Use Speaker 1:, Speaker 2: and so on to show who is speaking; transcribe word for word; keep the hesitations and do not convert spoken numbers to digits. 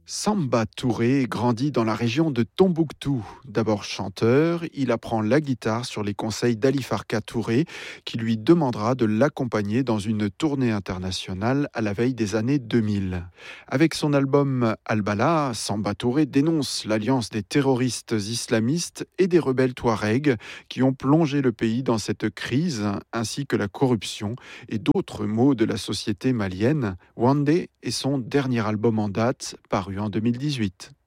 Speaker 1: Samba Touré grandit dans la région de Tombouctou. D'abord chanteur, il apprend la guitare sur les conseils d'Ali Farka Touré, qui lui demandera de l'accompagner dans une tournée internationale à la veille des années deux mille. Avec son album Al-Bala, Samba Touré dénonce l'alliance des terroristes islamistes et des rebelles touaregs qui ont plongé le pays dans cette crise, ainsi que la corruption et d'autres maux de la société malienne. Wandé est son dernier album en date, paru en deux mille dix-huit.